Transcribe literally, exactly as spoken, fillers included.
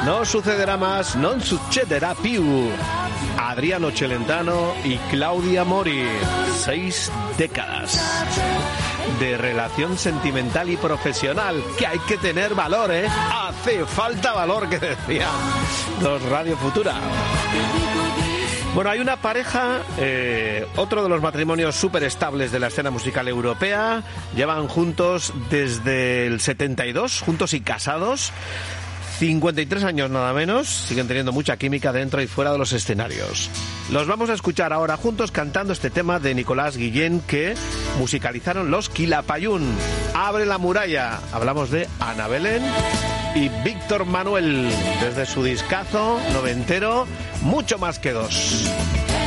No sucederá más, non succederà più. Adriano Celentano y Claudia Mori. Seis décadas de relación sentimental y profesional, que hay que tener valor, ¿eh? Hace falta valor, que decían los Radio Futura. Bueno, hay una pareja, eh, otro de los matrimonios súper estables de la escena musical europea. Llevan juntos desde el setenta y dos, juntos y casados. cincuenta y tres años nada menos, siguen teniendo mucha química dentro y fuera de los escenarios. Los vamos a escuchar ahora juntos cantando este tema de Nicolás Guillén que musicalizaron los Quilapayún. Abre la muralla. Hablamos de Ana Belén y Víctor Manuel desde su discazo noventero, Mucho más que dos.